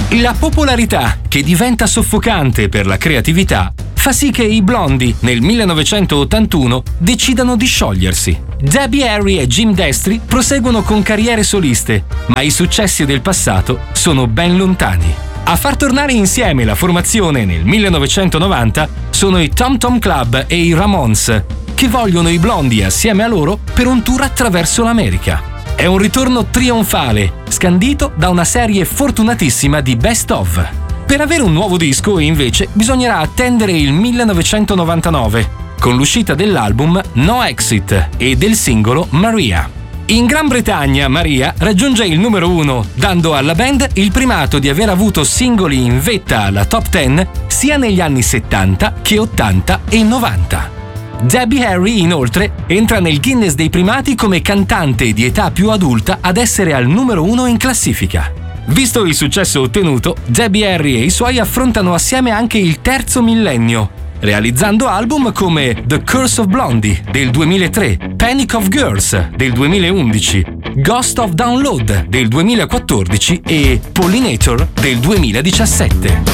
La popolarità, che diventa soffocante per la creatività, fa sì che i Blondie, nel 1981, decidano di sciogliersi. Debbie Harry e Jim Destri proseguono con carriere soliste, ma i successi del passato sono ben lontani. A far tornare insieme la formazione nel 1990 sono i Tom Tom Club e i Ramones, che vogliono i Blondie assieme a loro per un tour attraverso l'America. È un ritorno trionfale, scandito da una serie fortunatissima di Best Of. Per avere un nuovo disco, invece, bisognerà attendere il 1999, con l'uscita dell'album No Exit e del singolo Maria. In Gran Bretagna, Maria raggiunge il numero 1, dando alla band il primato di aver avuto singoli in vetta alla top 10 sia negli anni 70 che 80 e 90. Debbie Harry, inoltre, entra nel Guinness dei primati come cantante di età più adulta ad essere al numero 1 in classifica. Visto il successo ottenuto, Debbie Harry e i suoi affrontano assieme anche il terzo millennio, realizzando album come The Curse of Blondie del 2003, Panic of Girls del 2011, Ghost of Download del 2014 e Pollinator del 2017.